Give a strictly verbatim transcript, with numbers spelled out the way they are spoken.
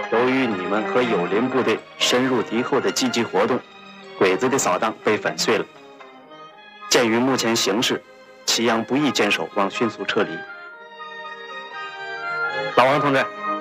由于你们和友邻部队深入敌后的积极活动，鬼子的扫荡被粉碎了。鉴于目前形势，祁阳不宜坚守，望迅速撤离。老王同志，